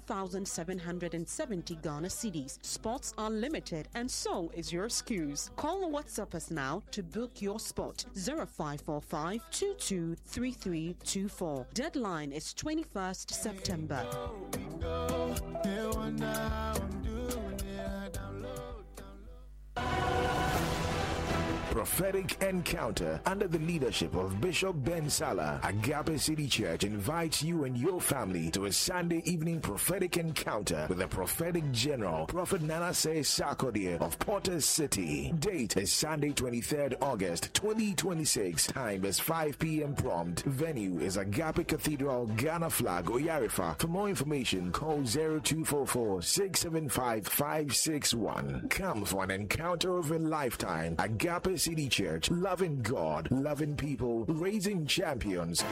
1,770 Ghana cedis. Spots are limited and so is your excuse. Call or WhatsApp us now to book your spot. 0545 223324. Deadline is 21st September. Prophetic Encounter under the leadership of Bishop Ben Salah, Agape City Church invites you and your family to a Sunday evening prophetic encounter with the prophetic general, Prophet Nanase Sarkodie of Porters City. Date is Sunday 23rd August 2026. Time is 5 p.m. prompt. Venue is Agape Cathedral, Ghana Flag, Oyarifa. For more information, call 0244-675-561. Come for an encounter of a lifetime. Agape City Church, loving God, loving people, raising champions.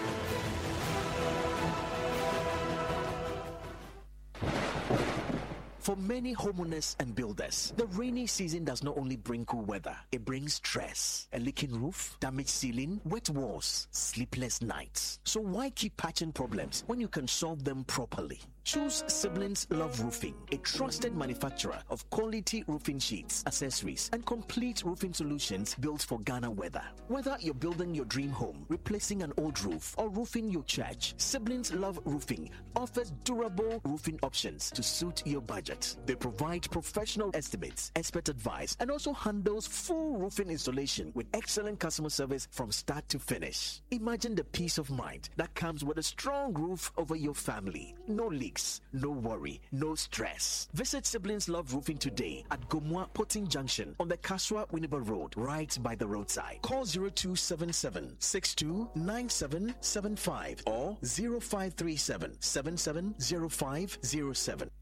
For many homeowners and builders, the rainy season does not only bring cool weather, it brings stress. A leaking roof, damaged ceiling, wet walls, sleepless nights. So why keep patching problems when you can solve them properly? Choose Siblings Love Roofing, a trusted manufacturer of quality roofing sheets, accessories, and complete roofing solutions built for Ghana weather. Whether you're building your dream home, replacing an old roof, or roofing your church, Siblings Love Roofing offers durable roofing options to suit your budget. They provide professional estimates, expert advice, and also handles full roofing installation with excellent customer service from start to finish. Imagine the peace of mind that comes with a strong roof over your family. No leaks, no worry, no stress. Visit Siblings Love Roofing today at Gomwa Potting Junction on the Kaswa Winneba Road, right by the roadside. Call 0277 629775 or 0537 770507.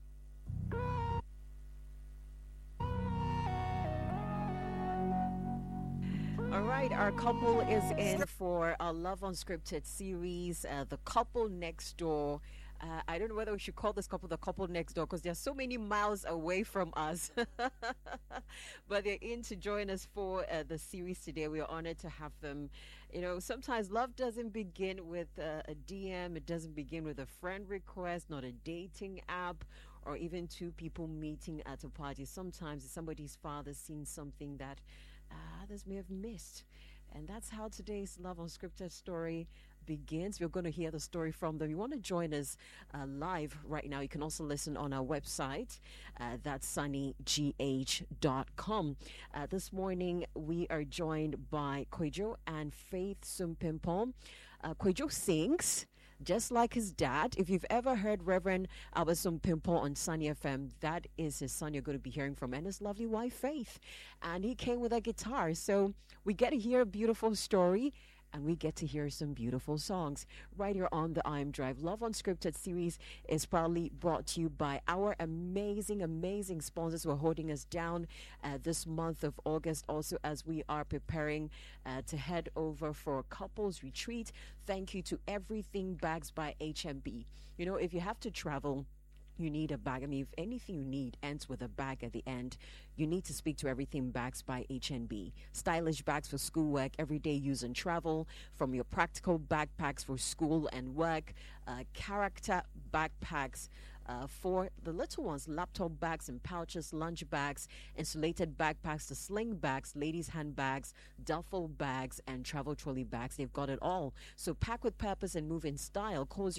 All right, our couple is in for our Love Unscripted series, The Couple Next Door. I don't know whether we should call this couple the couple next door because they're so many miles away from us. But they're in to join us for the series today. We are honored to have them. You know, sometimes love doesn't begin with a DM. It doesn't begin with a friend request, not a dating app, or even two people meeting at a party. Sometimes somebody's father seen something that others may have missed. And that's how today's Love Unscripted story begins. We're going to hear the story from them. You want to join us live right now, you can also listen on our website. That's sunnygh.com. This morning, we are joined by Kwejo and Faith Sumpimpon. Kwejo sings just like his dad. If you've ever heard Reverend Albert Sumpimpon on Sunny FM, that is his son you're going to be hearing from, and his lovely wife, Faith. And he came with a guitar. So we get to hear a beautiful story, and we get to hear some beautiful songs right here on the I Am Drive. Love Unscripted series is proudly brought to you by our amazing sponsors who are holding us down this month of August, also as we are preparing to head over for a couples retreat. Thank you to Everything Bags by HMB. You know, if you have to travel, you need a bag. I mean, if anything you need ends with a bag at the end, you need to speak to Everything Bags by HNB. Stylish bags for schoolwork, everyday use and travel, from your practical backpacks for school and work, character backpacks for the little ones, laptop bags and pouches, lunch bags, insulated backpacks to sling bags, ladies' handbags, duffel bags, and travel trolley bags. They've got it all. So pack with purpose and move in style. Call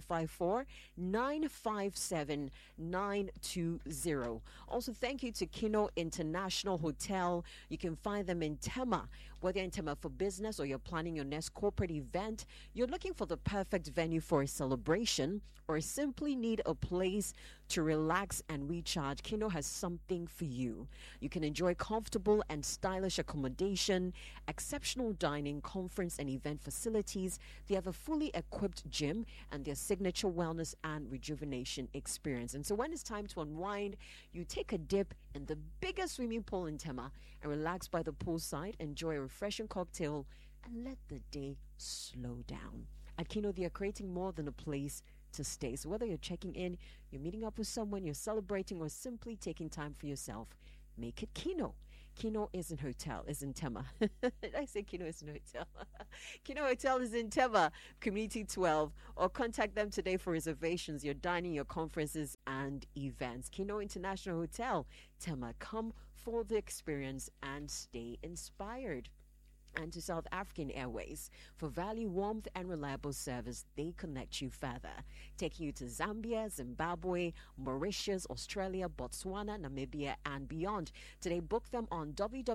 0554-957-920. Also, thank you to Kino International Hotel. You can find them in Tema. Whether you're in Tema for business or you're planning your next corporate event, you're looking for the perfect venue for a celebration, or simply need a place to relax and recharge, Kino has something for you. You can enjoy comfortable and stylish accommodation, exceptional dining, conference and event facilities. They have a fully equipped gym and their signature wellness and rejuvenation experience. And so when it's time to unwind, you take a dip in the biggest swimming pool in Tema and relax by the poolside, enjoy a refreshing cocktail, and let the day slow down. At Kino, they are creating more than a place to stay. So whether you're checking in, you're meeting up with someone, you're celebrating, or simply taking time for yourself, make it Kino. Kino is in hotel, is in Tema. Did I say Kino is in hotel? Kino Hotel is in Tema, Community 12, or contact them today for reservations, your dining, your conferences, and events. Kino International Hotel, Tema. Come for the experience and stay inspired. And to South African Airways. For value, warmth, and reliable service, they connect you further, taking you to Zambia, Zimbabwe, Mauritius, Australia, Botswana, Namibia, and beyond. Today, book them on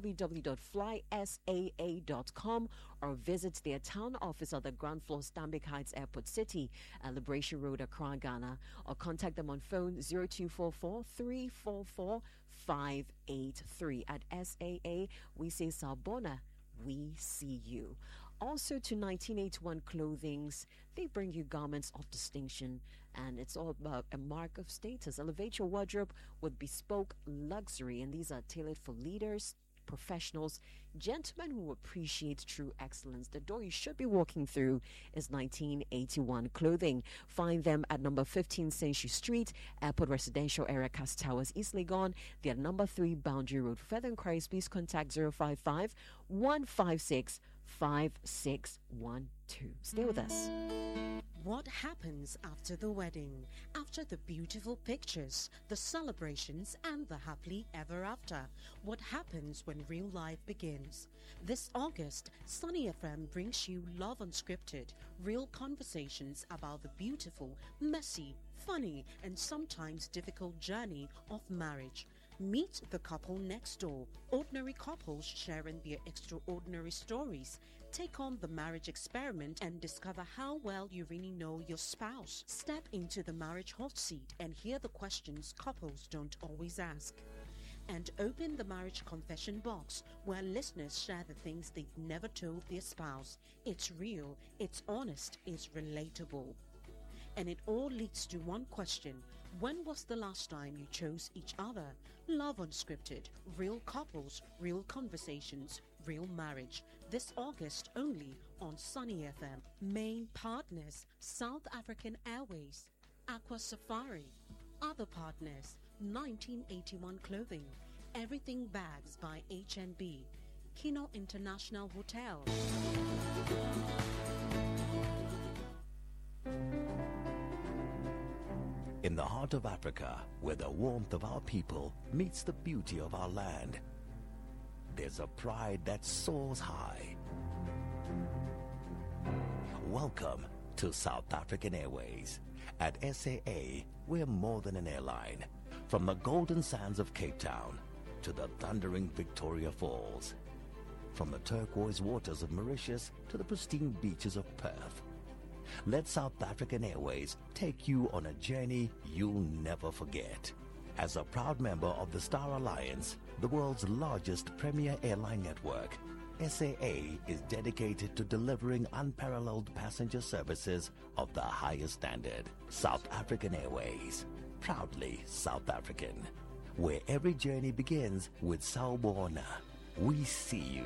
www.flysaa.com or visit their town office at the ground floor, Stanbic Heights Airport City, Liberation Road, Accra, Ghana, or contact them on phone 0244 344 583. At SAA, we say Sawubona. We see you. Also to 1981 Clothings, they bring you garments of distinction, and it's all about a mark of status. Elevate your wardrobe with bespoke luxury, and these are tailored for leaders, professionals, gentlemen who appreciate true excellence. The door you should be walking through is 1981 Clothing. Find them at number 15 Century Street, Airport Residential Area, Cast Towers, East Legon. They are number 3 Boundary Road. For further inquiries, please contact 055 156 5612. Stay with us. What happens after the wedding, after the beautiful pictures, the celebrations, and the happily ever after? What happens when real life begins? This August, Sunny FM brings you Love Unscripted, real conversations about the beautiful, messy, funny, and sometimes difficult journey of marriage. Meet the couple next door, ordinary couples sharing their extraordinary stories. Take on the marriage experiment and discover how well you really know your spouse. Step into the marriage hot seat and hear the questions couples don't always ask. And open the marriage confession box where listeners share the things they've never told their spouse. It's real, it's honest, it's relatable. And it all leads to one question. When was the last time you chose each other? Love Unscripted. Real couples, real conversations, real marriage. This August only on Sunny FM. Main partners, South African Airways, Aqua Safari. Other partners, 1981 Clothing, Everything Bags by H&B, Kino International Hotel. In the heart of Africa, where the warmth of our people meets the beauty of our land, there's a pride that soars high. Welcome to South African Airways. At SAA, we're more than an airline. From the golden sands of Cape Town to the thundering Victoria Falls, from the turquoise waters of Mauritius to the pristine beaches of Perth, let South African Airways take you on a journey you'll never forget. As a proud member of the Star Alliance, the world's largest premier airline network, SAA is dedicated to delivering unparalleled passenger services of the highest standard. South African Airways, proudly South African, where every journey begins with Sawubona. We see you.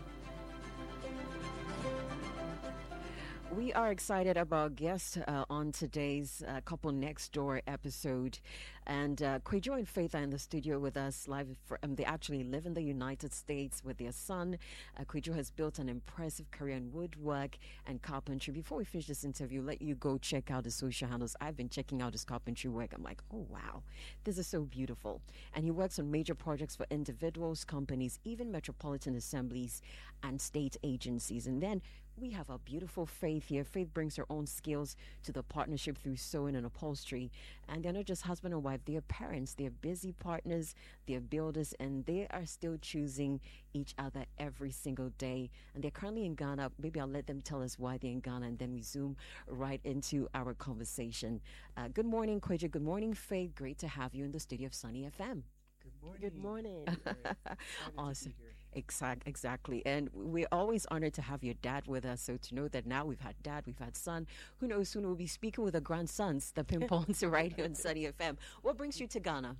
We are excited about guests on today's Couple Next Door episode. And Kwejo and Faith are in the studio with us live. They actually live in the United States with their son. Kwejo has built an impressive career in woodwork and carpentry. Before we finish this interview, let you go check out his social handles. I've been checking out his carpentry work. I'm like, oh, wow, this is so beautiful. And he works on major projects for individuals, companies, even metropolitan assemblies and state agencies. And then we have a beautiful Faith here. Faith brings her own skills to the partnership through sewing and upholstery. And they're not just husband and wife, they're parents, they're busy partners, they're builders, and they are still choosing each other every single day. And they're currently in Ghana. Maybe I'll let them tell us why they're in Ghana, and then we zoom right into our conversation. Good morning, Kwejo. Good morning, Faith. Great to have you in the studio of Sunny FM. Good morning. Awesome. Exactly. And we're always honored to have your dad with us. So to know that now we've had dad, we've had son, who knows, soon we'll be speaking with the grandsons, the Pimpons, right here on Sunny FM. What brings you to Ghana?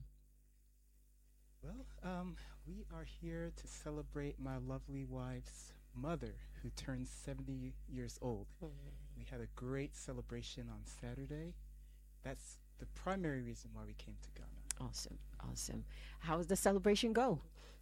Well, we are here to celebrate my lovely wife's mother, who turns 70 years old. We had a great celebration on Saturday. That's the primary reason why we came to Ghana. Awesome. How does the celebration go?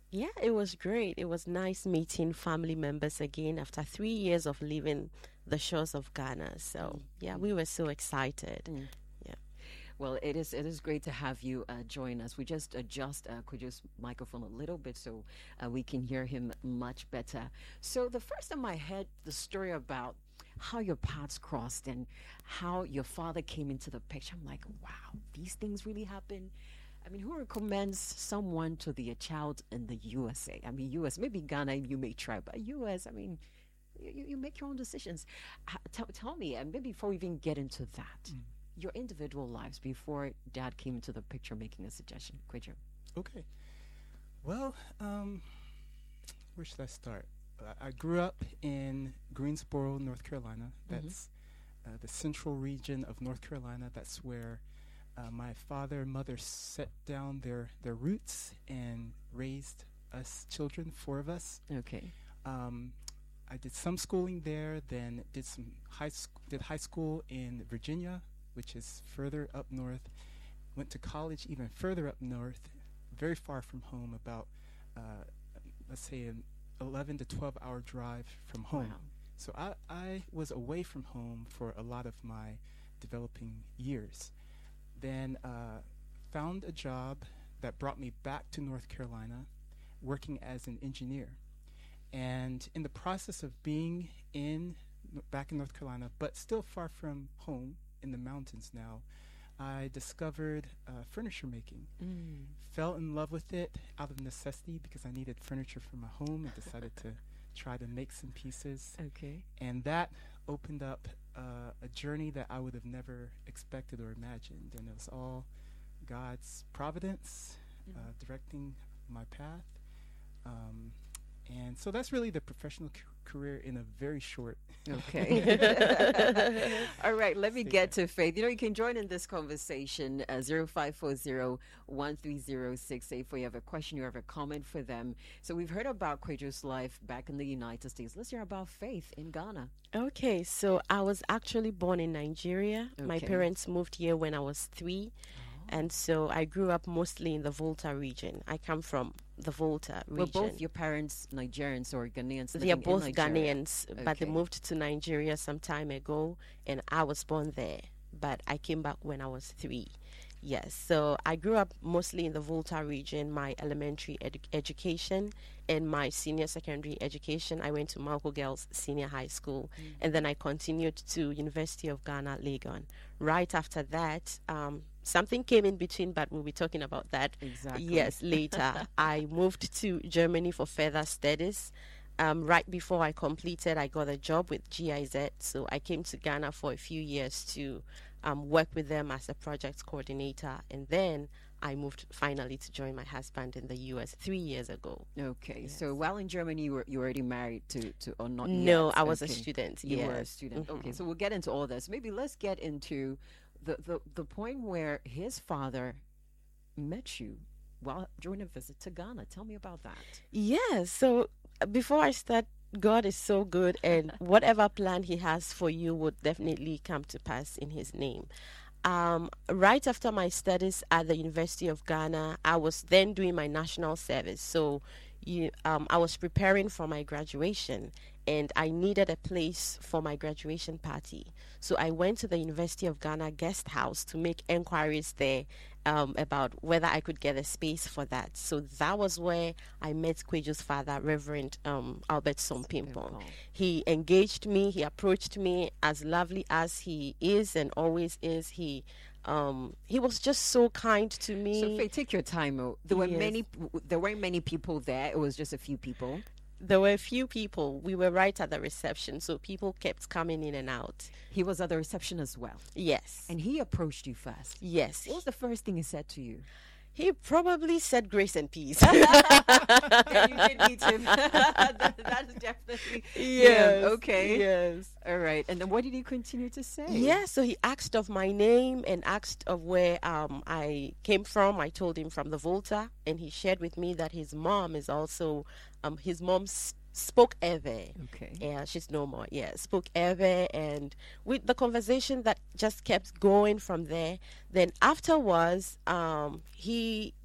Yeah, it was great. It was nice meeting family members again after 3 years of leaving the shores of Ghana. So, yeah, we were so excited. Yeah. Well, it is great to have you join us. We just adjust Kwejo's microphone a little bit so we can hear him much better. So the first time I heard the story about how your paths crossed and how your father came into the picture, I'm like, wow, these things really happen. I mean, who recommends someone to the child in the USA? I mean, US, maybe Ghana, you may try, but US, I mean, you make your own decisions. Tell me, and maybe before we even get into that, your individual lives before Dad came into the picture making a suggestion. Kwejo. Okay. Well, where should I start? I grew up in Greensboro, North Carolina. That's the central region of North Carolina. That's where my father and mother set down their roots and raised us children, 4 of us. Okay. I did some schooling there, then did some high school in Virginia, which is further up north. Went to college even further up north, very far from home, about let's say an 11 to 12 hour drive from home. Wow. So I was away from home for a lot of my developing years. Then found a job that brought me back to North Carolina, working as an engineer. And in the process of being back in North Carolina, but still far from home, in the mountains now, I discovered furniture making. Fell in love with it out of necessity because I needed furniture for my home and decided to try to make some pieces. Okay. And that opened up a journey that I would have never expected or imagined. And it was all God's providence directing my path. And so that's really the professional career in a very short. Okay. All right, let me get to Faith. You can join in this conversation 0540-130-684. You have a question, you have a comment for them. So we've heard about Kwejo's life back in the United States. Let's hear about Faith in Ghana. Okay, so I was actually born in Nigeria. My Okay. parents moved here when I was 3. And so I grew up mostly in the Volta region. I come from the Volta region. Were both your parents Nigerians or Ghanaians? They are living in both Nigeria? Ghanaians, but they Okay. moved to Nigeria some time ago, and I was born there. But I came back when I was 3. Yes, so I grew up mostly in the Volta region. My elementary education and my senior secondary education, I went to Malco Girls Senior High School, and then I continued to University of Ghana, Legon. Right after that, something came in between, but we'll be talking about that. Exactly. Yes, later. I moved to Germany for further studies. Right before I completed, I got a job with GIZ, so I came to Ghana for a few years to work with them as a project coordinator, and then I moved finally to join my husband in the U.S. 3 years ago. Okay, so while in Germany, you already married to or not No, yet? I was a Okay. student. You were a Yes. student. Okay, so we'll get into all this. Maybe let's get into the point where his father met you while during a visit to Ghana. Tell me about that. Yes. So before I start, God is so good, and whatever plan He has for you would definitely come to pass in His name. Right after my studies at the University of Ghana, I was then doing my national service. So I was preparing for my graduation, and I needed a place for my graduation party. So I went to the University of Ghana guest house to make enquiries there about whether I could get a space for that. So that was where I met Kwejo's father, Reverend Albert Sompimpong. He engaged me, he approached me, as lovely as he is and always is. He was just so kind to me. So Faye, take your time. There Yes. weren't many people there. It was just a few people. There were a few people. We were right at the reception, so people kept coming in and out. He was at the reception as well, Yes. and he approached you first. Yes. What was the first thing he said to you? He probably said grace and peace. And you did meet him. That is definitely him. Okay. Yes. All right. And then what did he continue to say? Yeah, so he asked of my name and asked of where I came from. I told him from the Volta, and he shared with me that his mom is also, his mom spoke Ewe. Okay. Yeah, she's no more. Yeah, spoke Ewe, and with the conversation that just kept going from there. Then afterwards, he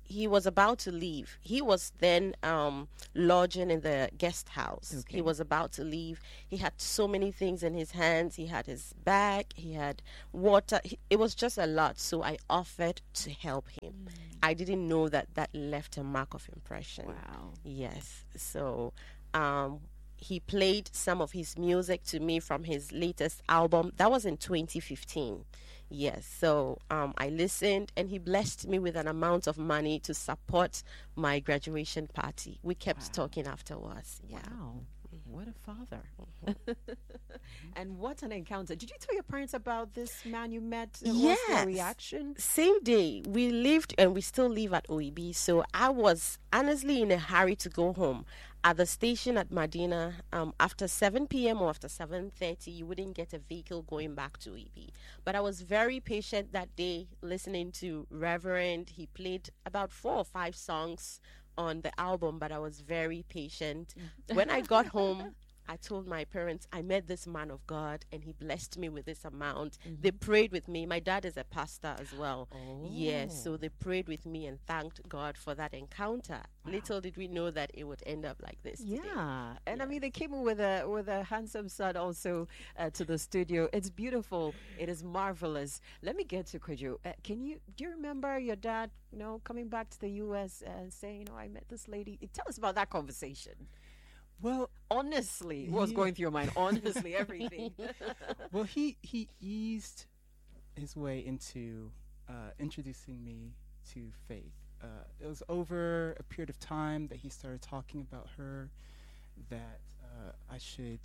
he was about to leave. He was then lodging in the guest house. Okay. He was about to leave. He had so many things in his hands. He had his bag. He had water. It was just a lot. So I offered to help him. I didn't know that that left a mark of impression. Wow. Yes. So he played some of his music to me from his latest album. That was in 2015. Yes, so I listened, and he blessed me with an amount of money to support my graduation party. We kept talking afterwards. Yeah. Wow. What a father. And what an encounter. Did you tell your parents about this man you met? What was their reaction? Same day. We lived and we still live at OEB. So I was honestly in a hurry to go home. At the station at Medina, after 7 p.m. or after 7:30, you wouldn't get a vehicle going back to OEB. But I was very patient that day listening to Reverend. He played about 4 or 5 songs on the album, but I was very patient. When I got home, I told my parents, I met this man of God and he blessed me with this amount. They prayed with me. My dad is a pastor as well. Yes, so they prayed with me and thanked God for that encounter. Little did we know that it would end up like this today. Yeah, and I mean they came in with a handsome son also to the studio. It's beautiful. It is marvelous. Let me get to Kojo. Do you remember your dad, coming back to the U.S. and saying, I met this lady? Tell us about that conversation. Well, honestly, what was going through your mind? Honestly, everything. Well, he eased his way into introducing me to faith. It was over a period of time that he started talking about her, that I should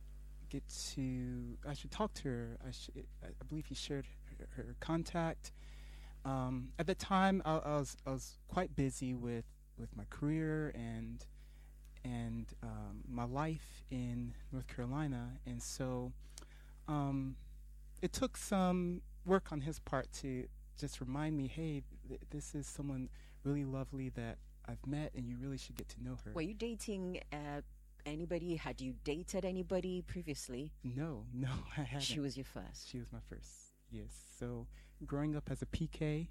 talk to her. I believe he shared her contact. At the time, I was quite busy with my career and my life in North Carolina, and so it took some work on his part to just remind me, hey, this is someone really lovely that I've met, and you really should get to know her. Were you dating anybody? Had you dated anybody previously? No, I haven't. She was your first. She was my first, yes. So growing up as a PK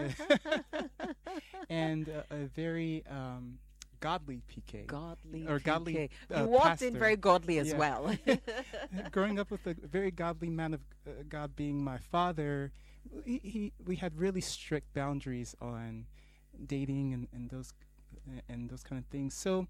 and a very godly PK. Godly or PK. Godly you walked pastor. in very godly as well. Growing up with a very godly man of God being my father, we had really strict boundaries on dating and those kind of things. So,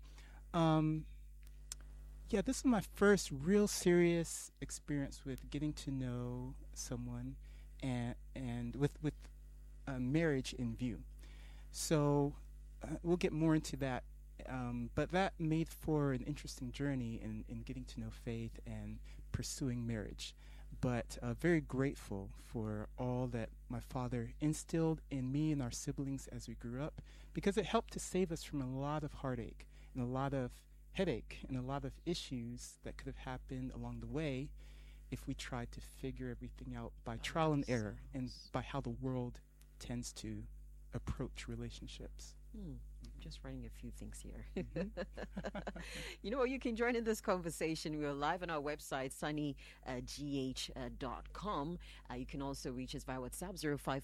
this is my first real serious experience with getting to know someone and with marriage in view. So we'll get more into that. But that made for an interesting journey in getting to know faith and pursuing marriage. But very grateful for all that my father instilled in me and our siblings as we grew up, because it helped to save us from a lot of heartache and a lot of headache and a lot of issues that could have happened along the way if we tried to figure everything out by trial and error and by how the world tends to approach relationships. Just writing a few things here. You can join in this conversation. We're live on our website, sunnygh.com. You can also reach us via WhatsApp,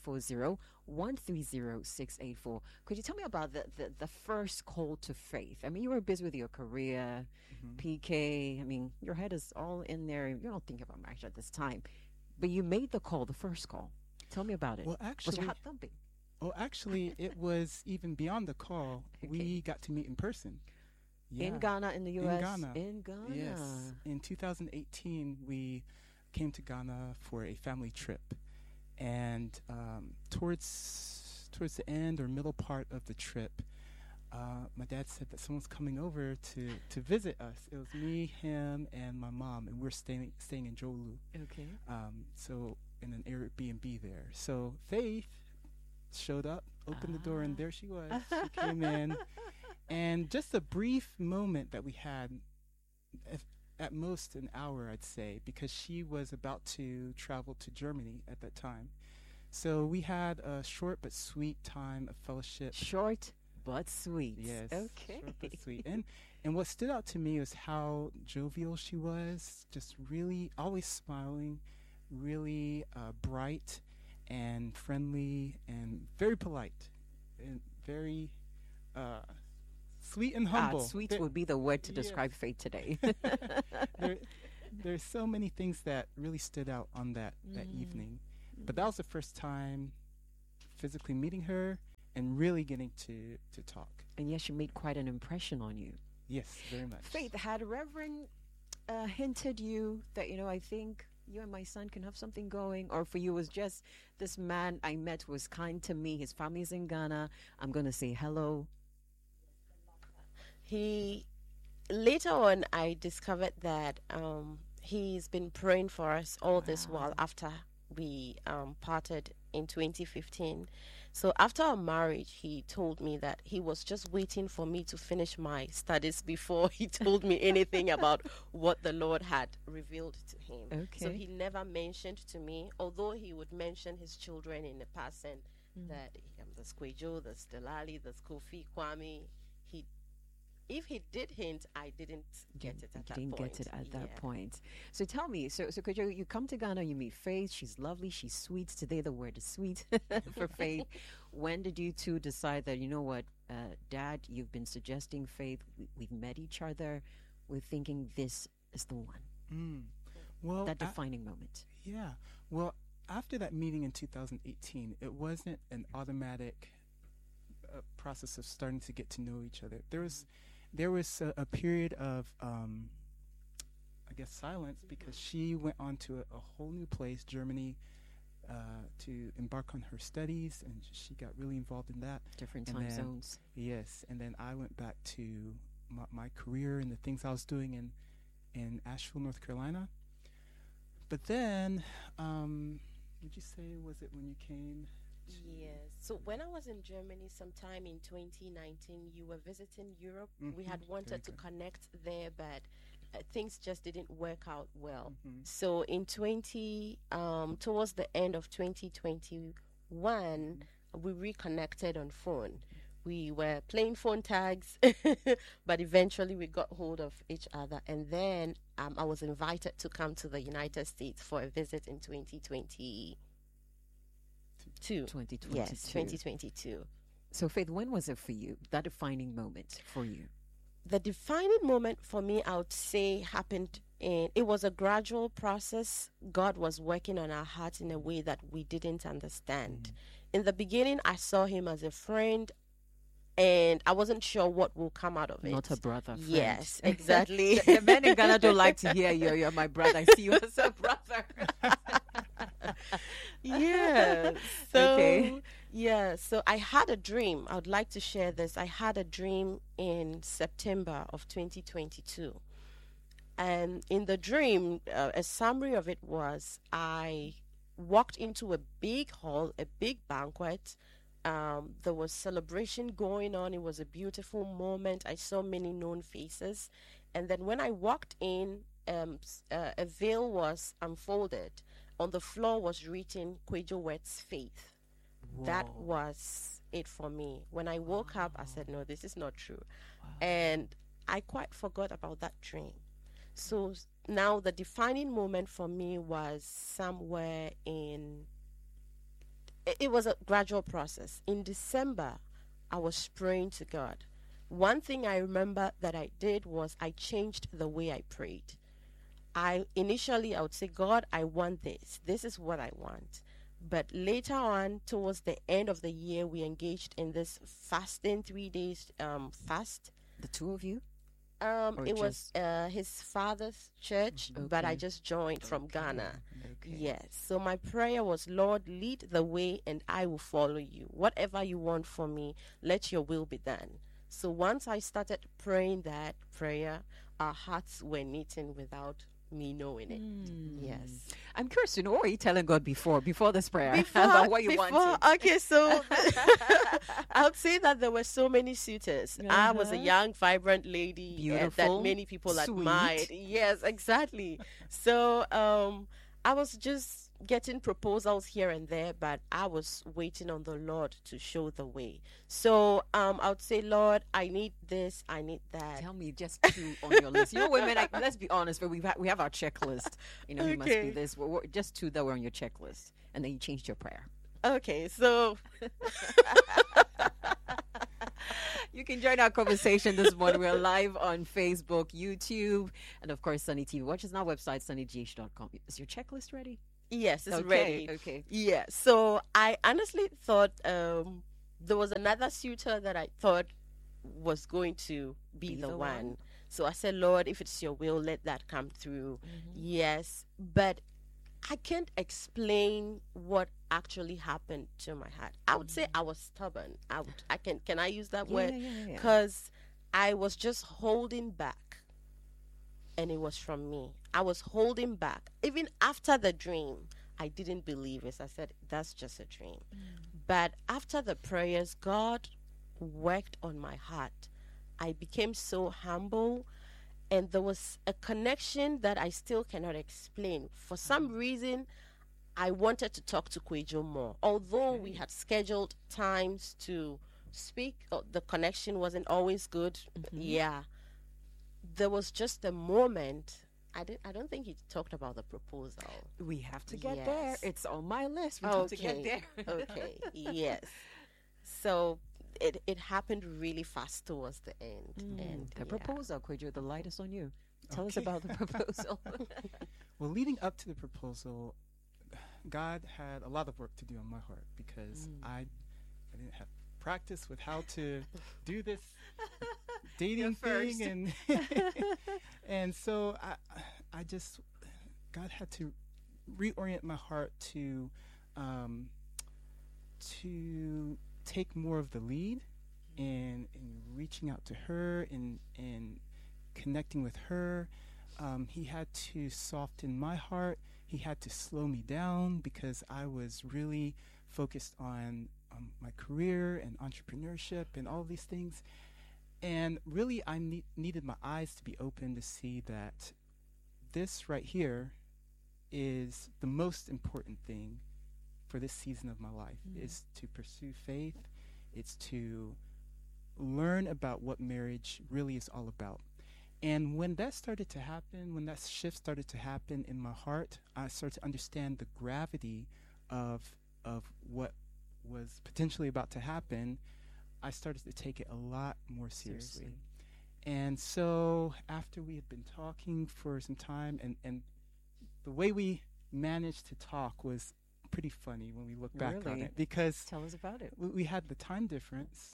0540-130-684. Could you tell me about the first call to faith? I mean, you were busy with your career, PK. I mean, your head is all in there. You're not thinking about marriage at this time. But you made the call, the first call. Tell me about it. Well, actually, was your heart thumping? Oh, actually, it was even beyond the call. Okay. We got to meet in person. Yeah. In Ghana, in the U.S.? In Ghana. Yes. In 2018, we came to Ghana for a family trip. And towards the end or middle part of the trip, my dad said that someone's coming over to visit us. It was me, him, and my mom, and we're staying in Jolu. Okay. So in an Airbnb there. So Faith showed up, opened the door, and there she was. She came in, and just a brief moment that we had, at most an hour, I'd say, because she was about to travel to Germany at that time. So we had a short but sweet time of fellowship. Short but sweet. Yes. Okay. Short but sweet. And what stood out to me was how jovial she was, just really always smiling, really bright and friendly and very polite. And very sweet and humble. Sweet would be the word to Yes. describe Faith today. There's so many things that really stood out on that evening. But that was the first time physically meeting her and really getting to talk. And yes, she made quite an impression on you. Yes, very much. Faith, had Reverend hinted you that, I think you and my son can have something going, or for you it was just this man I met was kind to me, his family's in Ghana, I'm going to say hello? Later on, I discovered that he's been praying for us all this while after we parted in 2015. So after our marriage, he told me that he was just waiting for me to finish my studies before he told me anything about what the Lord had revealed to him. Okay. So he never mentioned to me, although he would mention his children in the past, and that there's Kwejo, there's Delali, there's Kofi, Kwame. If he did hint, I didn't get it at that point. Didn't get it at that point. So tell me, so Kojo, you come to Ghana, you meet Faith. She's lovely. She's sweet. Today the word is sweet for Faith. When did you two decide that, Dad, you've been suggesting Faith. We've met each other. We're thinking this is the one. Well, that defining moment. Yeah. Well, after that meeting in 2018, it wasn't an automatic process of starting to get to know each other. There was a period of, I guess, silence, because she went on to a whole new place, Germany, to embark on her studies, and she got really involved in that. Different And time then- zones. Yes, and then I went back to my career and the things I was doing in Asheville, North Carolina. But then, would you say, was it when you came? Yes. So when I was in Germany sometime in 2019, you were visiting Europe. We had wanted to connect there, but things just didn't work out well. So in towards the end of 2021, we reconnected on phone. We were playing phone tags, but eventually we got hold of each other. And then I was invited to come to the United States for a visit in 2022. 2022. Yes, 2022. So Faith, when was it for you, that defining moment for you? The defining moment for me, I would say, happened it was a gradual process. God was working on our hearts in a way that we didn't understand. In the beginning, I saw him as a friend, and I wasn't sure what will come out of it. Not a brother, friend. Yes, exactly. The men in Ghana don't like to hear you're my brother. I see you as a brother. Yeah. So, Okay. Yeah. So I had a dream. I would like to share this. I had a dream in September of 2022. And in the dream, a summary of it was I walked into a big hall, a big banquet. There was celebration going on. It was a beautiful moment. I saw many known faces. And then when I walked in, a veil was unfolded. On the floor was written Kwejo Wets Faith. That was it for me. When I woke up, I said, no, this is not true. And I quite forgot about that dream. So now the defining moment for me was somewhere it was a gradual process. In December, I was praying to God. One thing I remember that I did was I changed the way I prayed. Initially I would say, God, I want this. This is what I want. But later on, towards the end of the year, we engaged in this fasting, 3 days fast. The two of you? It was his father's church, but I just joined from Ghana. Okay. Yes. So my prayer was, Lord, lead the way and I will follow you. Whatever you want for me, let your will be done. So once I started praying that prayer, our hearts were knitting without me knowing it. Yes. I'm curious to know, what were you telling God before this prayer? About what you wanted? Okay, so I would say that there were so many suitors. I was a young, vibrant lady Beautiful, that many people sweet. admired. Yes, exactly. So I was just getting proposals here and there, but I was waiting on the Lord to show the way. So I would say, Lord, I need this, I need that. Tell me just two on your list. You know, women, let's be honest, but we have our checklist. You know, you must be this. Just two that were on your checklist, and then you changed your prayer. Okay, so can join our conversation this morning. We're live on Facebook, YouTube, and of course, Sunny TV. Watch us on our website, sunnygh.com. Is your checklist ready? Yes, it's Okay, ready. okay. Yeah. So I honestly thought there was another suitor that I thought was going to be the one. So I said, Lord, if it's your will, let that come through. Yes. But I can't explain what actually happened to my heart. I would say I was stubborn. Can I use that word? Yeah. Because I was just holding back. And it was from me. I was holding back. Even after the dream, I didn't believe it. I said, that's just a dream. But after the prayers, God worked on my heart. I became so humble. And there was a connection that I still cannot explain. For some reason, I wanted to talk to Kwejo more. Although we had scheduled times to speak, the connection wasn't always good. Yeah. There was just a moment. I don't think he talked about the proposal. We have to get Yes. there. It's on my list. We have to get there. Okay. Yes. So it happened really fast towards the end. And The proposal, Kwejo, the light is on you. Tell us Okay. about the proposal. Well, leading up to the proposal, God had a lot of work to do on my heart because I didn't have practice with how to do this dating thing, and and so I just God had to reorient my heart to take more of the lead in reaching out to her and connecting with her. He had to soften my heart. He had to slow me down because I was really focused on my career and entrepreneurship and all these things. And really, I needed my eyes to be open to see that this right here is the most important thing for this season of my life, is to pursue faith. It's to learn about what marriage really is all about. And when that started to happen, when that shift started to happen in my heart, I started to understand the gravity of what was potentially about to happen. I started to take it a lot more seriously. And so after we had been talking for some time, and the way we managed to talk was pretty funny when we look back on Really? it, because Tell us about it. we had the time difference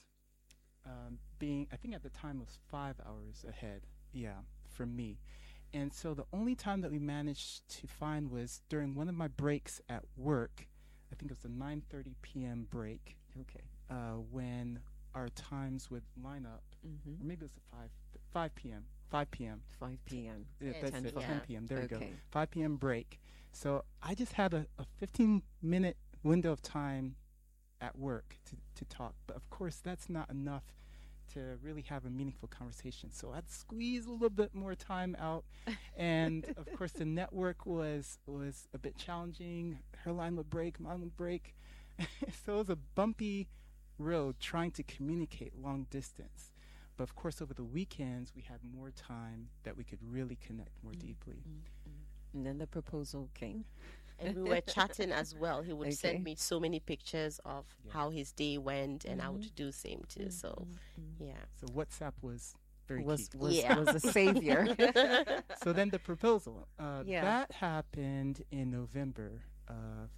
being, I think at the time it was 5 hours ahead, from me. And so the only time that we managed to find was during one of my breaks at work. I think it was a 9:30 p.m. break, Okay. when our times would line up, or maybe it was a 5 p.m. 5 p.m. 5 p.m. Yeah, that's 10 it, p.m. 10 p.m. There we go. Okay. 5 p.m. break. So I just had a 15-minute window of time at work to talk. But of course, that's not enough to really have a meaningful conversation. So I'd squeeze a little bit more time out. And of course, the network was a bit challenging. Her line would break, mine would break. So it was a bumpy road trying to communicate long distance. But of course, over the weekends, we had more time that we could really connect more deeply. And then the proposal came. And we were chatting as well. He would Okay. send me so many pictures of how his day went, and I would do same too. So, yeah. So WhatsApp was very Was key. Yeah. was a savior. So then the proposal, Yeah. that happened in November of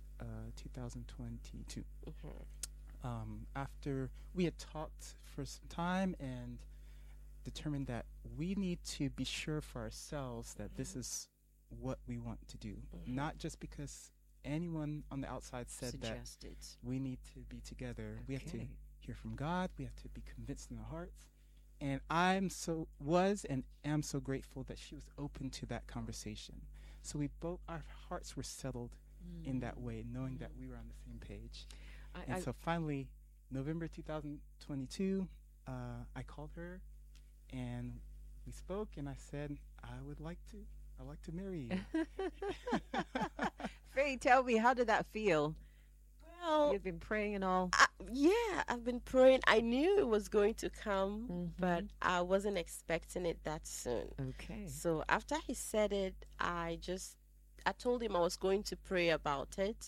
2022. After we had talked for some time and determined that we need to be sure for ourselves that this is what we want to do, not just because anyone on the outside said Suggested. that we need to be together. We have to Okay. hear from God. We have to be convinced in our hearts. And am so grateful that she was open to that conversation. So our hearts were settled in that way, knowing that we were on the same page. And so finally, November 2022, I called her and we spoke, and I said, I'd like to marry you. Faye, tell me, how did that feel? Well, You've been praying and all. yeah, I've been praying. I knew it was going to come, but I wasn't expecting it that soon. Okay. So after he said it, I told him I was going to pray about it,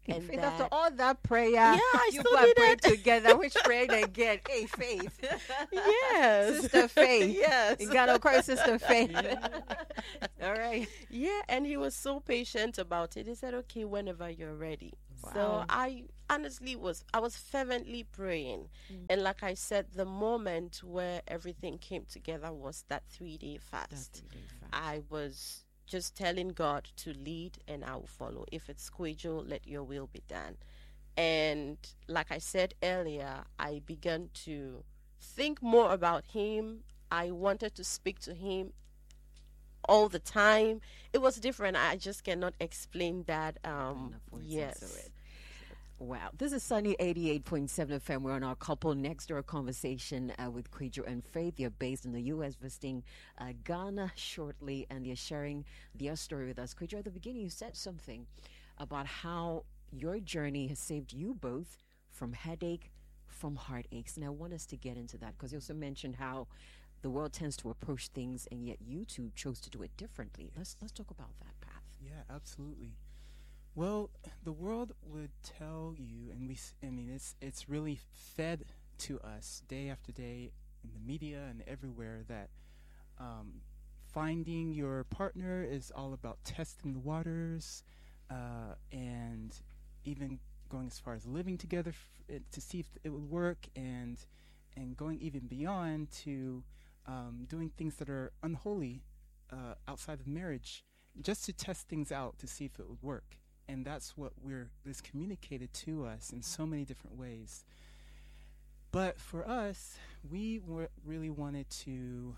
And Faith, that, after all that prayer, I you still both did prayed it. together. Which prayed again? Hey, Faith. yes, Sister Faith. yes, You gotta call Sister Faith. All right. yeah, and he was so patient about it. He said, "Okay, whenever you're ready." So Wow. I honestly I was fervently praying, and like I said, the moment where everything came together was that 3-day fast. I was just telling God to lead, and I will follow. If it's Kwejo, let your will be done. And like I said earlier, I began to think more about him. I wanted to speak to him all the time. It was different. I just cannot explain that. Yes. Wow. This is Sunny 88.7 FM. We're on our couple next door conversation with Kwejo and Faith. They're based in the U.S., visiting Ghana shortly, and they're sharing their story with us. Kwejo, at the beginning, you said something about how your journey has saved you both from headache, from heartaches. And I want us to get into that because you also mentioned how the world tends to approach things, and yet you two chose to do it differently. Let's talk about that path. Yeah, absolutely. Well, the world would tell you, and it's really fed to us day after day in the media and everywhere that finding your partner is all about testing the waters, and even going as far as living together to see if it would work, and going even beyond to doing things that are unholy outside of marriage, just to test things out to see if it would work. And that's what is communicated to us in so many different ways. But for us, we really wanted to,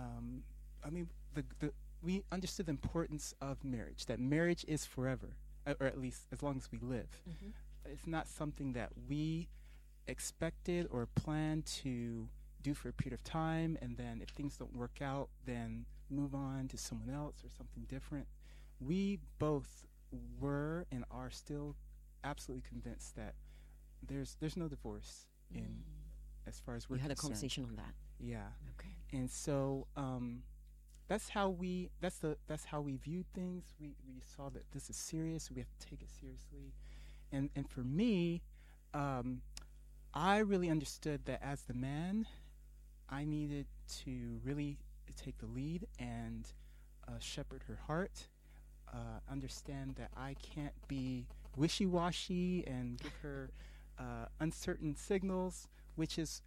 we understood the importance of marriage, that marriage is forever, or at least as long as we live. Mm-hmm. It's not something that we expected or planned to do for a period of time, and then if things don't work out, then move on to someone else or something different. We both were and are still absolutely convinced that there's no divorce in as far as we're You had a concerned. conversation on that. Yeah. Okay. And so that's how we viewed things. We saw that this is serious. We have to take it seriously. And for me, I really understood that as the man, I needed to really take the lead and shepherd her heart. Understand that I can't be wishy-washy and give her uncertain signals, which is,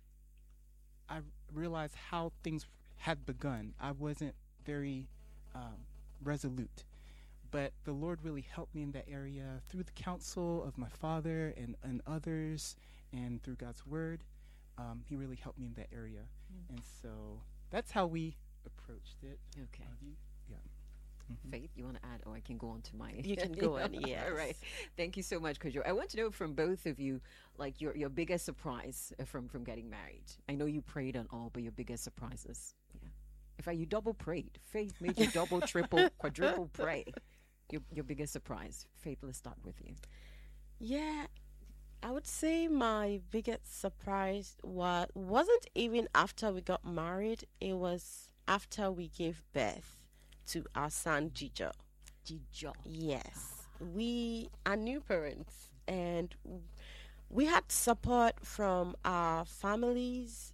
I realized how things had begun. I wasn't very resolute, but the Lord really helped me in that area through the counsel of my father and others, and through God's word. He really helped me in that area. And so that's how we approached it. Okay. Yeah. Mm-hmm. Faith, you want to add? Or I can go on to my... You can go on, yes. All right. Thank you so much, Kwejo. I want to know from both of you, like your biggest surprise from getting married. I know you prayed on all, but your biggest surprises. Yeah. In fact, you double prayed. Faith made you double, triple, quadruple pray. Your biggest surprise. Faith, let's start with you. Yeah, I would say my biggest surprise wasn't even after we got married. It was after we gave birth to our son Jijo. Jijo. Yes, we are new parents, and we had support from our families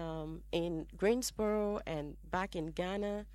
in Greensboro and back in Ghana,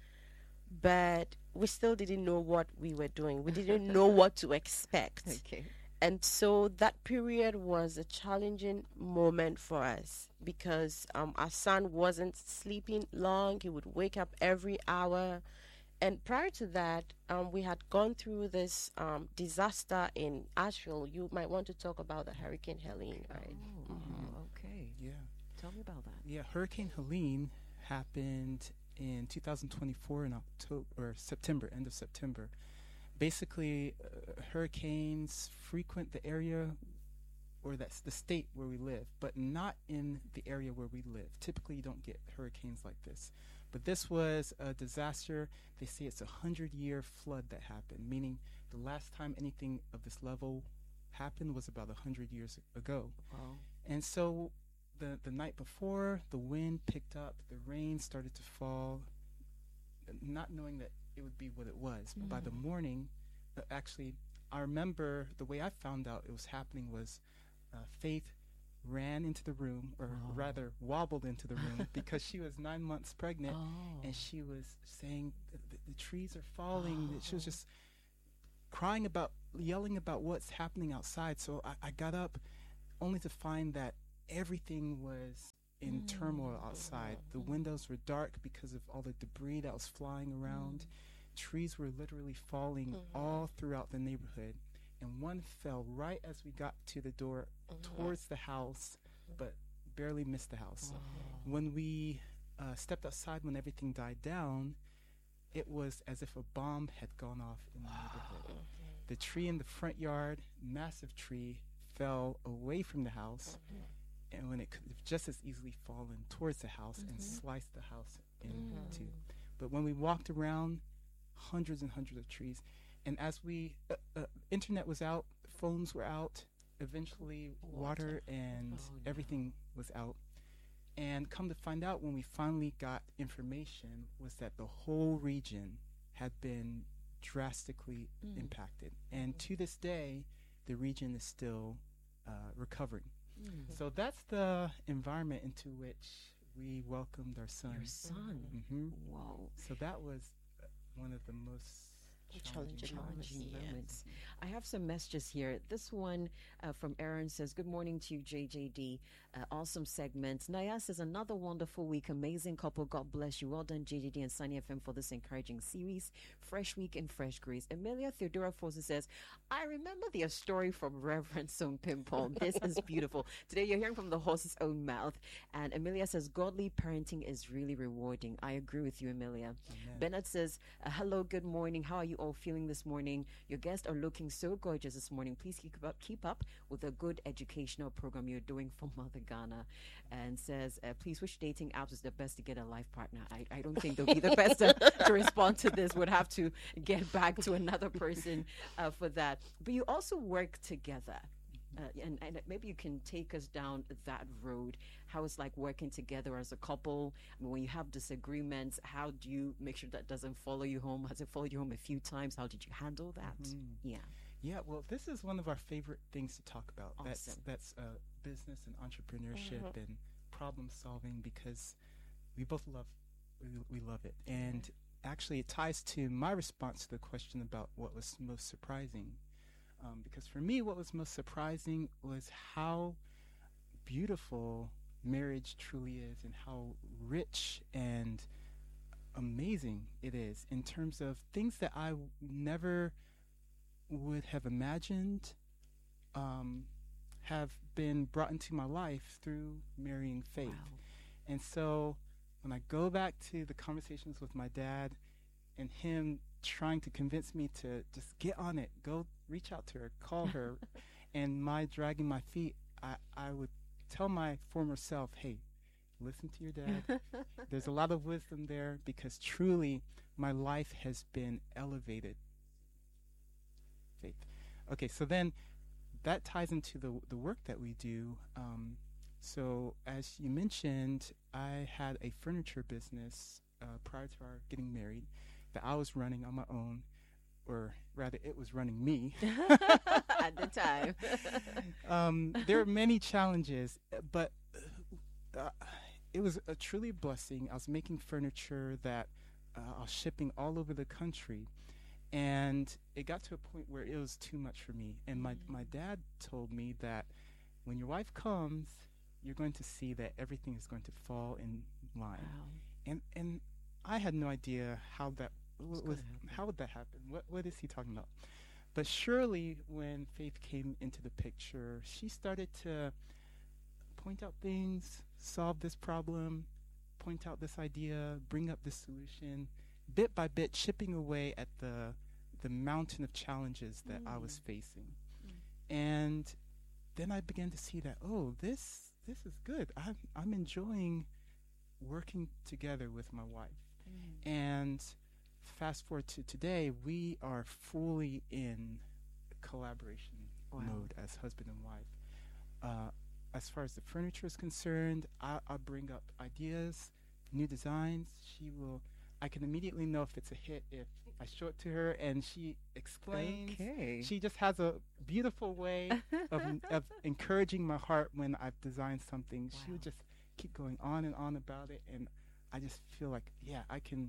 but we still didn't know what we were doing. We didn't know what to expect. Okay. And so that period was a challenging moment for us because our son wasn't sleeping long. He would wake up every hour. And prior to that, we had gone through this disaster in Asheville. You might want to talk about the Hurricane Helene, right? Oh, okay. Yeah. Tell me about that. Yeah, Hurricane Helene happened in 2024 in October or September, end of September. Basically, hurricanes frequent the area, or that's the state where we live, but not in the area where we live. Typically, you don't get hurricanes like this. But this was a disaster. They say it's a 100-year flood that happened, meaning the last time anything of this level happened was about 100 years ago. Wow. And so the night before, the wind picked up, the rain started to fall, not knowing that it would be what it was. But by the morning, actually I remember the way I found out it was happening was Faith ran into the room, or rather wobbled into the room, because she was 9 months pregnant, and she was saying the trees are falling. She was just crying about, yelling about what's happening outside. So I got up only to find that everything was in turmoil outside. The windows were dark because of all the debris that was flying around. Trees were literally falling all throughout the neighborhood. And one fell right as we got to the door towards the house, but barely missed the house. When we stepped outside, when everything died down, it was as if a bomb had gone off in the neighborhood. The tree in the front yard, massive tree, fell away from the house, and when it could have just as easily fallen towards the house and sliced the house in two. But when we walked around, hundreds and hundreds of trees. And as we, internet was out, phones were out, eventually water and everything was out. And come to find out, when we finally got information, was that the whole region had been drastically impacted. And to this day, the region is still recovering. So that's the environment into which we welcomed our son. Your son. Whoa. So that was one of the most challenging moments. I have some messages here. This one from Aaron says, good morning to you, JJD. Awesome segments. Naya says, another wonderful week. Amazing couple. God bless you. Well done, JJD and Sunny FM, for this encouraging series. Fresh week and fresh grace. Emilia Theodora Fosa says, I remember the story from Reverend Sung Pimpon. This is beautiful. Today you're hearing from the horse's own mouth. And Emilia says, godly parenting is really rewarding. I agree with you, Emilia. Amen. Bernard says, hello, good morning. How are you all feeling this morning? Your guests are looking so gorgeous this morning. Please keep up with a good educational program you're doing for Mother Ghana. And says, please, which dating apps is the best to get a life partner? I don't think they'll be the best to respond to this. Would have to get back to another person for that. But you also work together. And maybe you can take us down that road, how it's like working together as a couple. I mean, when you have disagreements, how do you make sure that doesn't follow you home? Has it followed you home a few times? How did you handle that? Yeah, well, this is one of our favorite things to talk about. Awesome. That's business and entrepreneurship and problem solving, because we both we love it. And actually, it ties to my response to the question about what was most surprising. Because for me, what was most surprising was how beautiful marriage truly is, and how rich and amazing it is in terms of things that I never would have imagined have been brought into my life through marrying Faith. Wow. And so when I go back to the conversations with my dad and him trying to convince me to just get on it, go reach out to her, call her, and my dragging my feet, I would tell my former self, hey, listen to your dad. There's a lot of wisdom there, because truly my life has been elevated. Faith. Okay, so then that ties into the work that we do. So as you mentioned, I had a furniture business prior to our getting married that I was running on my own, or rather it was running me. At the time. There are many challenges, but it was a truly blessing. I was making furniture that I was shipping all over the country. And it got to a point where it was too much for me. And my dad told me that when your wife comes, you're going to see that everything is going to fall in line. Wow. And I had no idea how that how would that happen? What is he talking about? But surely when Faith came into the picture, she started to point out things, solve this problem, point out this idea, bring up this solution, bit by bit chipping away at the mountain of challenges that I was facing. And then I began to see that, oh, this is good. I'm enjoying working together with my wife. And fast forward to today, we are fully in collaboration mode as husband and wife. As far as the furniture is concerned, I bring up ideas, new designs. She will I can immediately know if it's a hit if I show it to her and she explains. Okay. She just has a beautiful way of encouraging my heart when I've designed something. She would just keep going on and on about it, and I just feel like, yeah,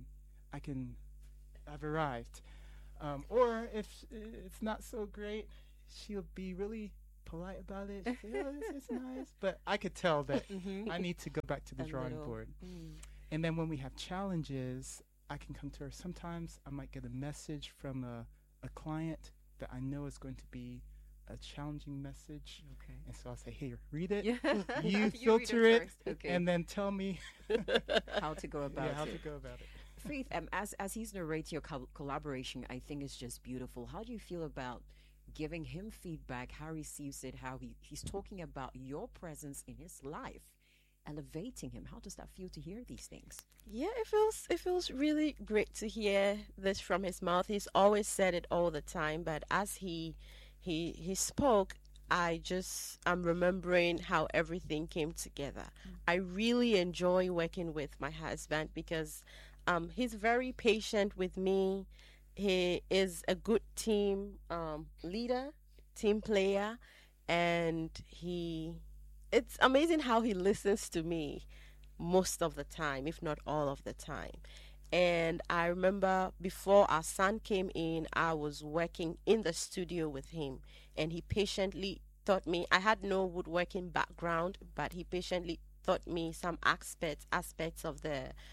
I've arrived. Or if it's not so great, she'll be really polite about it. She'll say, oh, this is nice. But I could tell that I need to go back to the drawing board. And then when we have challenges, I can come to her. Sometimes I might get a message from a client that I know is going to be a challenging message. Okay. And so I'll say, hey, read it. Yeah. You read filter it, first. Okay. and then tell me How to go about how it. to go about it. Faith, as he's narrating your collaboration, I think it's just beautiful. How do you feel about giving him feedback, how he receives it, how he's talking about your presence in his life, elevating him? How does that feel to hear these things? Yeah, it feels really great to hear this from his mouth. He's always said it all the time, but as he spoke, I'm remembering how everything came together. I really enjoy working with my husband because he's very patient with me. He is a good team leader, team player, and it's amazing how he listens to me most of the time, if not all of the time. And I remember before our son came in, I was working in the studio with him, and he patiently taught me. I had no woodworking background, but he patiently taught me some aspects of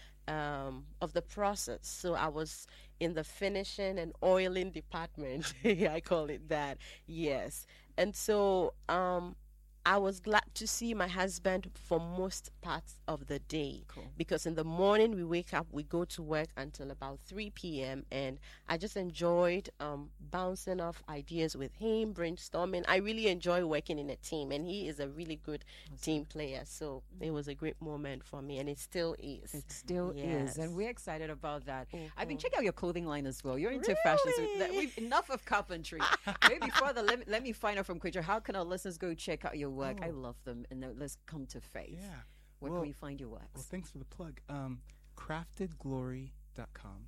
the process. So I was in the finishing and oiling department. I call it that. Yes. And so I was glad to see my husband for most parts of the day. Cool. Because in the morning we wake up, we go to work until about 3 p.m. and I just enjoyed bouncing off ideas with him, brainstorming. I really enjoy working in a team, and he is a really good team player. So it was a great moment for me, and it still is. It still Yes. is, and we're excited about that. I've been Mhm. checking out your clothing line as well. You're into fashion, so enough of carpentry. Maybe before let me find out from Quajo, how can our listeners go check out your work? I love them, and now let's come to Faith. Yeah. Where Well- can we find your Well, works? thanks for the plug. Craftedglory.com.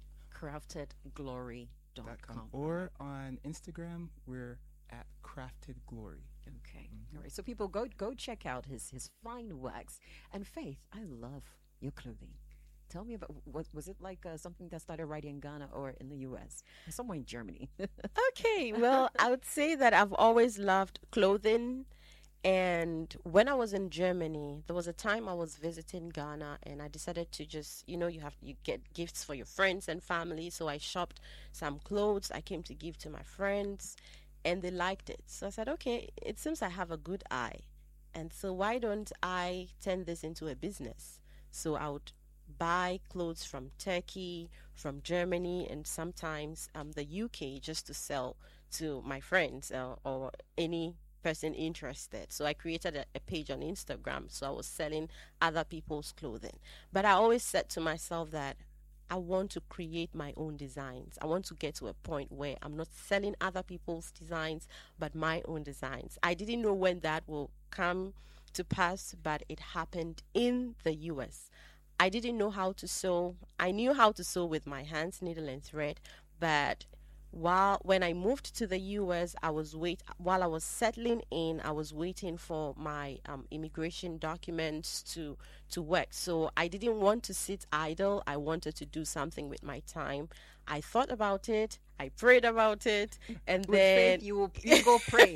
Craftedglory.com. Or on Instagram, we're at craftedglory. Okay. All right. So people go check out his fine works. And Faith, I love your clothing. Tell me about was it like something that started right in Ghana or in the U.S. or somewhere in Germany? Okay, well, I would say that I've always loved clothing. And when I was in Germany, there was a time I was visiting Ghana, and I decided to just, you get gifts for your friends and family. So I shopped some clothes I came to give to my friends, and they liked it. So I said, okay, it seems I have a good eye. And so why don't I turn this into a business? So I would buy clothes from Turkey, from Germany, and sometimes the UK just to sell to my friends or any person interested. So I created a page on Instagram. So I was selling other people's clothing. But I always said to myself that I want to create my own designs. I want to get to a point where I'm not selling other people's designs, but my own designs. I didn't know when that will come to pass, but it happened in the US. I didn't know how to sew. I knew how to sew with my hands, needle and thread, but when I moved to the U.S., while I was settling in, I was waiting for my immigration documents to work. So I didn't want to sit idle. I wanted to do something with my time. I thought about it. I prayed about it, and With then Faith, you go pray.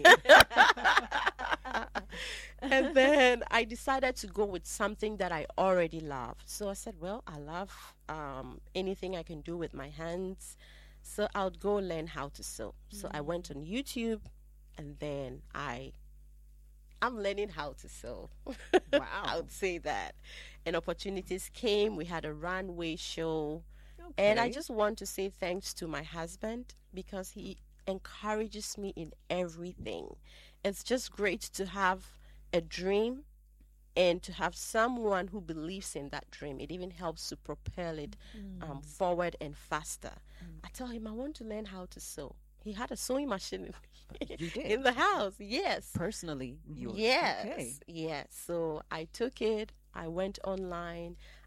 and then I decided to go with something that I already love. So I said, well, I love anything I can do with my hands. So I'll go learn how to sew. So I went on YouTube, and then I'm learning how to sew. Wow. I would say that. And opportunities came. We had a runway show. And I Okay. just want to say thanks to my husband because he encourages me in everything. It's just great to have a dream and to have someone who believes in that dream. It even helps to propel it forward and faster. I tell him I want to learn how to sew. He had a sewing machine You did? in the house. Yes. Personally, yours. Yes. Okay. Yes. So I took it. I went online.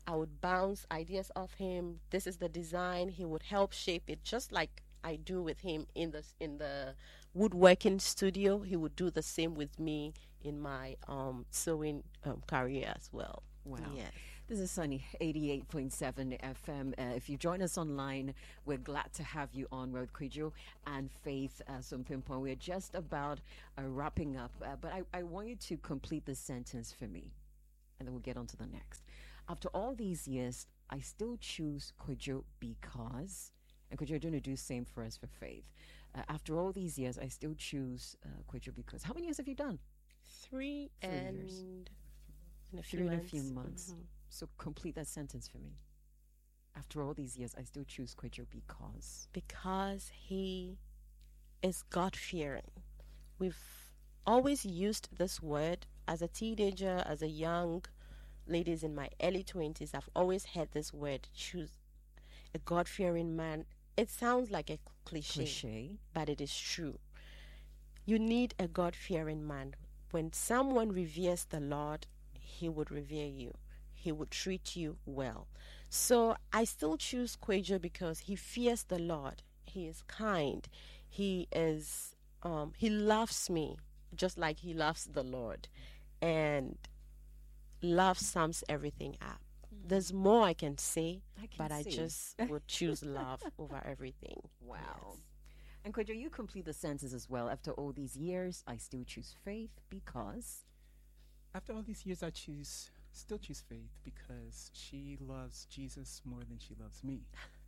I would bounce ideas off him. This is the design. He would help shape it, just like I do with him in the woodworking studio. He would do the same with me in my sewing career as well. Wow. Yes. This is Sunny 88.7 FM. If you join us online, we're glad to have you on with Kwejo and Faith Sumpimpo. We're just about wrapping up, but I want you to complete the sentence for me, and then we'll get on to the next. After all these years, I still choose Kwejo because, and Kwejo, you're going to do the same for us for Faith. After all these years, I still choose Kwejo because. How many years have you done? 3 and years. in a 3 few and a months. few months. Mhm. So complete that sentence for me. After all these years, I still choose Kwejo because. Because he is God-fearing. We've always used this word as a teenager, as a young ladies in my early 20s. I've always heard this word, choose a God-fearing man. It sounds like a cliche, but it is true. You need a God-fearing man. When someone reveres the Lord, he would revere you. He would treat you well. So I still choose Kwejo because he fears the Lord. He is kind. He is. He loves me just like he loves the Lord, and love sums everything up. There's more I can say, but I see. just would choose love over everything. Wow. Yes. And Kwejo, you complete the sentence as well. After all these years, I still choose Faith because. After all these years, I still choose Faith because she loves Jesus more than she loves me.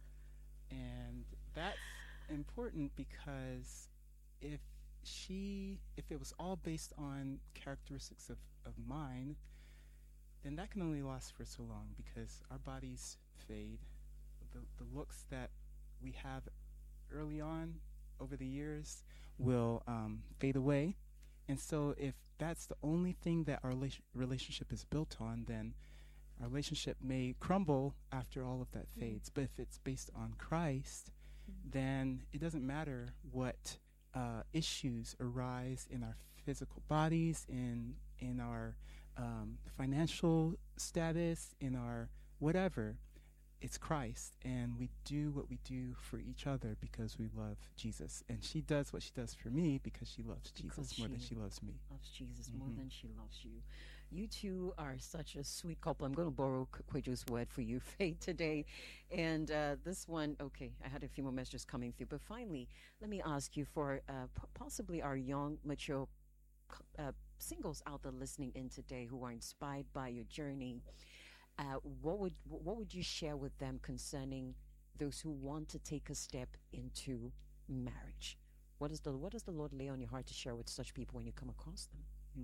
And that's important because if it was all based on characteristics of mine, then that can only last for so long because our bodies fade. The looks that we have early on over the years will fade away. And so if that's the only thing that our relationship is built on, then our relationship may crumble after all of that fades. But if it's based on Christ, then it doesn't matter what issues arise in our physical bodies, in our financial status, in our whatever. It's Christ, and we do what we do for each other because we love Jesus. And she does what she does for me because she loves Jesus more than she loves me. Loves Jesus more than she loves you. You two are such a sweet couple. I'm going to borrow Kwejo's word for you, Faith, today. And this one, okay, I had a few more messages coming through. But finally, let me ask you for possibly our young, mature singles out there listening in today who are inspired by your journey. What would you share with them concerning those who want to take a step into marriage? What does the Lord lay on your heart to share with such people when you come across them?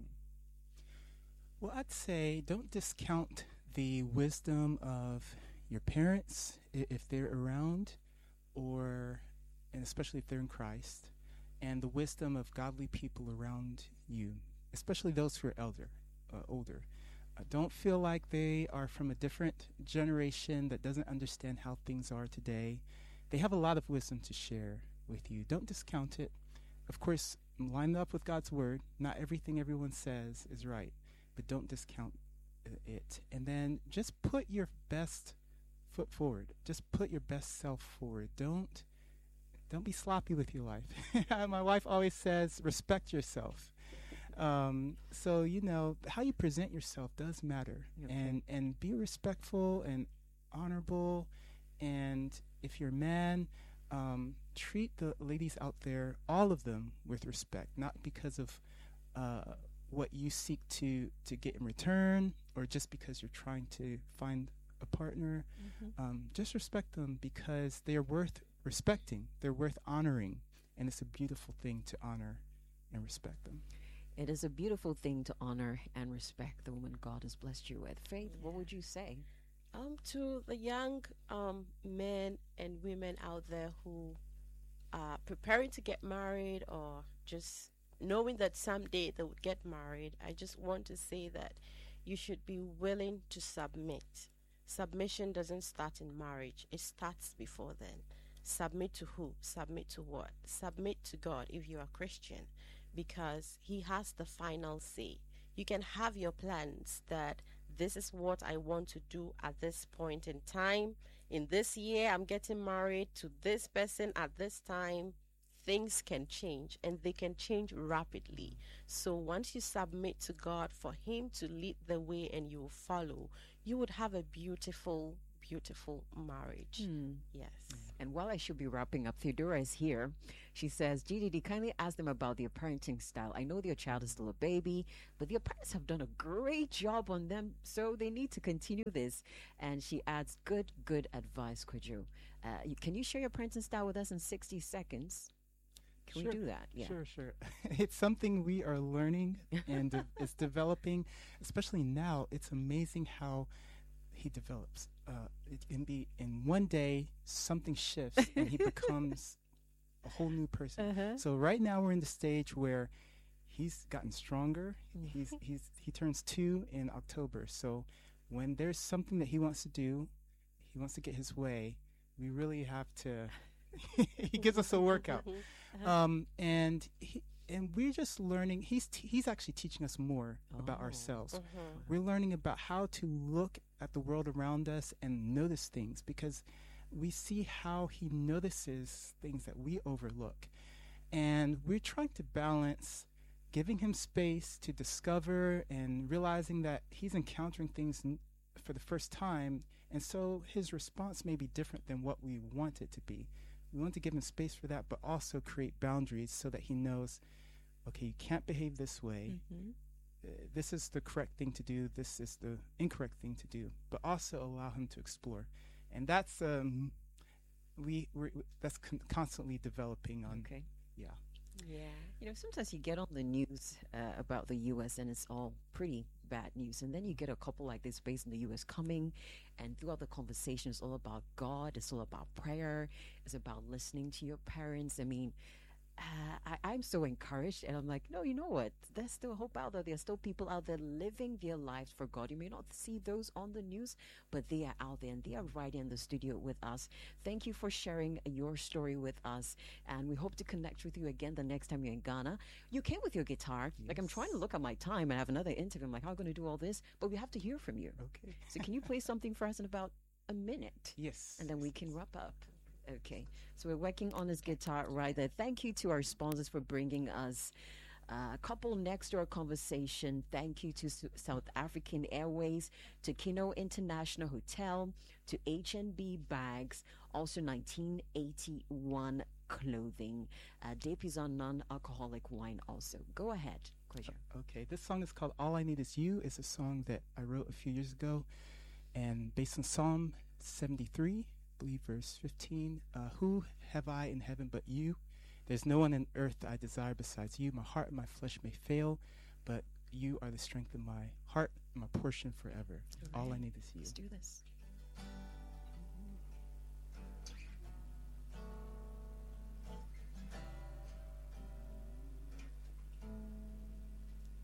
Well, I'd say don't discount the wisdom of your parents if they're around, and especially if they're in Christ, and the wisdom of godly people around you, especially those who are older. Don't feel like they are from a different generation that doesn't understand how things are today. They have a lot of wisdom to share with you. Don't discount it. Of course, line up with God's word. Not everything everyone says is right, but don't discount it. And then just put your best foot forward. Just put your best self forward. Don't be sloppy with your life. My wife always says, respect yourself. So, how you present yourself does matter. Okay. And be respectful and honorable. And if you're a man, treat the ladies out there, all of them, with respect, not because of what you seek to get in return or just because you're trying to find a partner. Just respect them because they are worth respecting. They're worth honoring. And it's a beautiful thing to honor and respect them. It is a beautiful thing to honor and respect the woman God has blessed you with. Faith, what would you say? To the young men and women out there who are preparing to get married or just knowing that someday they would get married, I just want to say that you should be willing to submit. Submission doesn't start in marriage. It starts before then. Submit to who? Submit to what? Submit to God if you're a Christian, because He has the final say. You can have your plans that this is what I want to do at this point in time. In this year, I'm getting married to this person at this time. Things can change, and they can change rapidly. So once you submit to God for Him to lead the way and you follow, you would have a beautiful, beautiful marriage. Yes. And while I should be wrapping up, Theodora is here. She says, GDD, kindly ask them about their parenting style. I know their child is still a baby, but their parents have done a great job on them, so they need to continue this. And she adds, good advice, Kojo. Can you share your parenting style with us in 60 seconds? Can we do that? Yeah. Sure. It's something we are learning and it's developing, especially now. It's amazing how he develops. It can be in one day, something shifts and he becomes a whole new person. So right now we're in the stage where he's gotten stronger. He turns 2 in October. So when there's something that he wants to do, he wants to get his way, we really have to he gives us a workout. And we're just learning. He's actually teaching us more about ourselves. We're learning about how to look at the world around us and notice things, because we see how he notices things that we overlook. And we're trying to balance giving him space to discover and realizing that he's encountering things for the first time. And so his response may be different than what we want it to be. We want to give him space for that, but also create boundaries so that he knows, okay, you can't behave this way. This is the correct thing to do. This is the incorrect thing to do. But also allow him to explore, and that's that's constantly developing on. Okay. Yeah. You know, sometimes you get on the news about the U.S. and it's all pretty bad news, and then you get a couple like this based in the U.S. coming, and throughout the conversation, it's all about God. It's all about prayer. It's about listening to your parents. I mean, I'm so encouraged, and I'm like, no, you know what? There's still hope out there. There's still people out there living their lives for God. You may not see those on the news, but they are out there, and they are right in the studio with us. Thank you for sharing your story with us, and we hope to connect with you again the next time you're in Ghana. You came with your guitar. Yes. Like, I'm trying to look at my time. I have another interview. I'm like, how am I going to do all this? But we have to hear from you. Okay. So can you play something for us in about a minute? Yes. And then we can wrap up. Okay, so we're working on this guitar right there. Thank you to our sponsors for bringing us a couple next door conversation. Thank you to South African Airways, to Kino International Hotel, to H&B Bags, also 1981 Clothing, Depizon non-alcoholic wine also. Go ahead, Kojo. Okay, this song is called All I Need Is You. It's a song that I wrote a few years ago, and based on Psalm 73. I believe verse 15, who have I in heaven but you? There's no one on earth I desire besides you. My heart and my flesh may fail, but you are the strength of my heart and my portion forever. All I need is you. Let's do this.